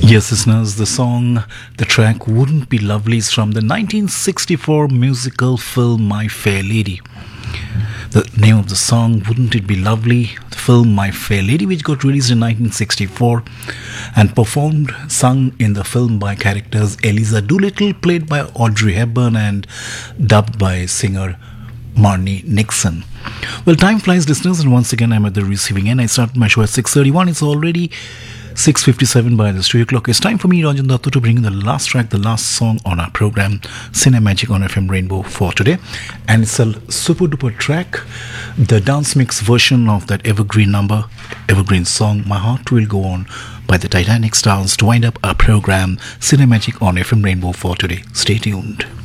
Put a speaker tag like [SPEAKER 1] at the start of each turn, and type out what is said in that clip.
[SPEAKER 1] Yes, listeners, the track Wouldn't Be Lovely is from the 1964 musical film My Fair Lady. The name of the song, Wouldn't It Be Lovely, the film My Fair Lady, which got released in 1964 and sung in the film by characters Eliza Doolittle, played by Audrey Hepburn, and dubbed by singer Marnie Nixon. Well, time flies, listeners, and once again I'm at the receiving end. I started my show at 6:31. It's already 6:57 by the studio clock. It's time for me, Ranjan Datta, to bring in the last track, the last song on our program, Cinemagic on FM Rainbow, for today. And it's a super duper track, the dance mix version of that evergreen song, My Heart Will Go On, by the Titanic Stars, to wind up our program, Cinemagic on FM Rainbow, for today. Stay tuned.